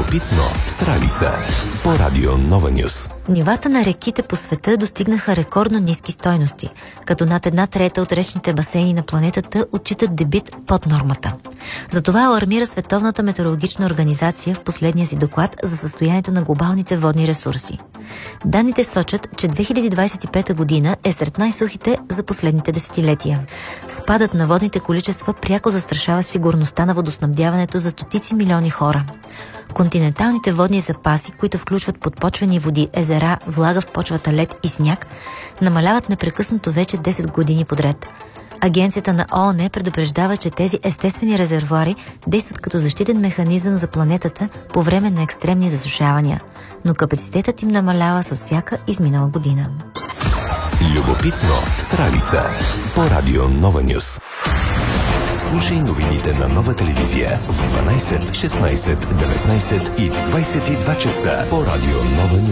Любопитно с Ралица по Радио Нова Нюс. Нивата на реките по света достигнаха рекордно ниски стойности, като над 1/3 от речните басейни на планетата отчитат дебит под нормата. Затова алармира Световната метеорологична организация в последния си доклад за състоянието на глобалните водни ресурси. Данните сочат, че 2025 година е сред най-сухите за последните десетилетия. Спадът на водните количества пряко застрашава сигурността на водоснабдяването за стотици милиони хора. Континенталните водни запаси, които включват подпочвени води, езера, влага в почвата, лед и сняг, намаляват непрекъснато вече 10 години подред. Агенцията на ООН предупреждава, че тези естествени резервоари действат като защитен механизъм за планетата по време на екстремни засушавания, но капацитетът им намалява с всяка изминала година. Любопитно с Ралица по Радио Нова Нюс. Слушай новините на Нова телевизия в 12, 16, 19 и 22 часа по Радио Нова Нюс.